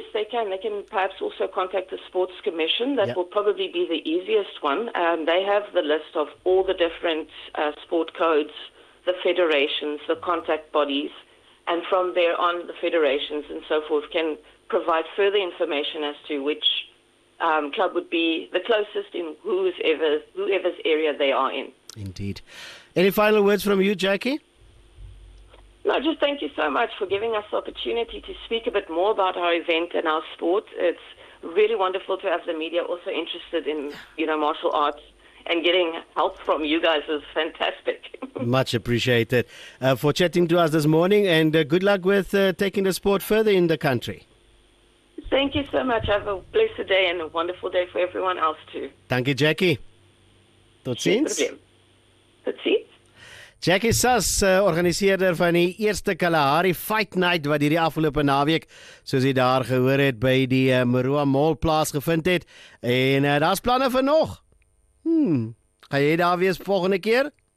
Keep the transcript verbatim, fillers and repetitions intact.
they can. They can perhaps also contact the Sports Commission. That Yep. will probably be the easiest one. Um, they have the list of all the different uh, sport codes, the federations, the contact bodies, and from there on, the federations and so forth can provide further information as to which um, club would be the closest in whoever, whoever's area they are in. Indeed. Any final words from you, Jackie? No, just thank you so much for giving us the opportunity to speak a bit more about our event and our sport. It's really wonderful to have the media also interested in, you know, martial arts, and getting help from you guys is fantastic. Much appreciated uh, for chatting to us this morning, and uh, good luck with uh, taking the sport further in the country. Thank you so much. Have a blessed day and a wonderful day for everyone else too. Dankie, Jackie. Tot ziens. Tot ziens. Jackie Sass, uh, organiseerder van die eerste Kalahari Fight Night wat hierdie afgelope naweek, soos jy daar gehoor het, by die uh, Maroa Mall plaasgevind het. En uh, daar's planne vir nog. Hmm, gaan jy daar wees volgende keer?